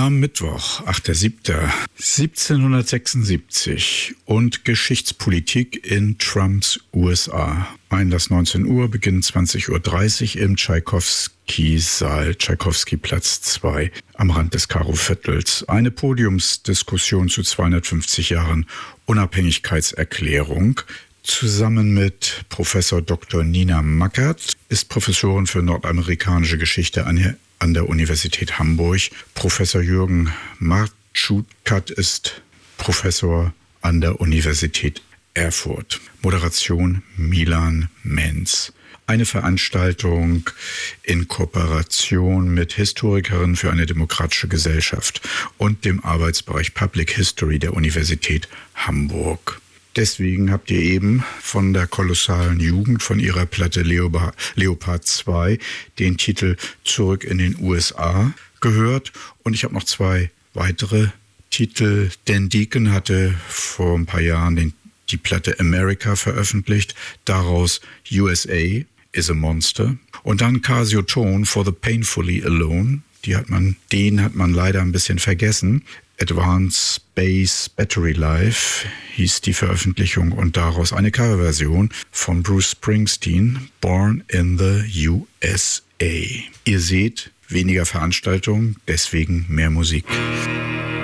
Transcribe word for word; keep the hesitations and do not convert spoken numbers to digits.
Am Mittwoch, achter siebter siebzehnhundertsechsundsiebzig und Geschichtspolitik in Trumps U S A. Einlass neunzehn Uhr, Beginn zwanzig Uhr dreißig im Tschaikowski-Saal, Tschaikowski-Platz zwei, am Rand des Karo-Viertels. Eine Podiumsdiskussion zu zweihundertfünfzig Jahren Unabhängigkeitserklärung. Zusammen mit Professor Doktor Nina Mackert ist Professorin für nordamerikanische Geschichte an an der Universität Hamburg. Professor Jürgen Martschukat ist Professor an der Universität Erfurt. Moderation Milan Menz. Eine Veranstaltung in Kooperation mit Historikerinnen für eine demokratische Gesellschaft und dem Arbeitsbereich Public History der Universität Hamburg. Deswegen habt ihr eben von der kolossalen Jugend, von ihrer Platte Leopard, Leopard zwei, den Titel Zurück in den U S A gehört. Und ich habe noch zwei weitere Titel. Dan Deacon hatte vor ein paar Jahren den, die Platte America veröffentlicht. Daraus U S A is a Monster. Und dann Casio Tone for the Painfully Alone. Die hat man, den hat man leider ein bisschen vergessen. Advanced Space Battery Life hieß die Veröffentlichung und daraus eine Coverversion von Bruce Springsteen, Born in the U S A. Ihr seht, weniger Veranstaltungen, deswegen mehr Musik.